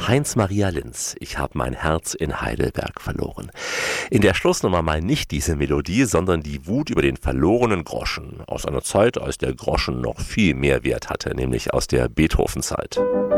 Heinz-Maria Linz, ich habe mein Herz in Heidelberg verloren. In der Schlussnummer mal nicht diese Melodie, sondern die Wut über den verlorenen Groschen. Aus einer Zeit, als der Groschen noch viel mehr Wert hatte, nämlich aus der Beethoven-Zeit.